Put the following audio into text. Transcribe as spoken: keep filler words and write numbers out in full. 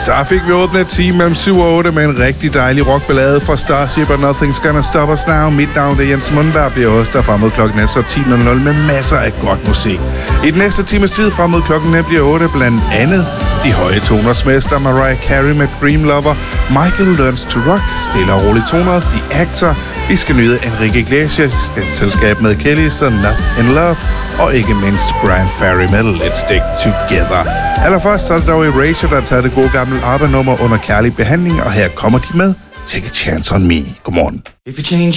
Så fik vi åbnet et time mellem syv og otte med en rigtig dejlig rockballade fra Starship og Nothing's Gonna Stop Us Now. Mit navn er Jens Mundberg, bliver hos dig frem mod klokken så ti nul nul med masser af godt musik. I den næste times tid frem mod klokken bliver otte blandt andet de høje toners mester Mariah Carey med Dream Lover, Michael Learns to Rock, stille og roligt toner, The Actor, vi skal nyde Enrique Iglesias, selskab med Kelly, så Not in Love, og ikke mindst Brian Ferry med Let's Stick Together. Allerførst så er det dog Erasure, der har taget det gode gamle ABBA-nummer under kærlig behandling, og her kommer de med Take a Chance on Me. Godmorgen. If you change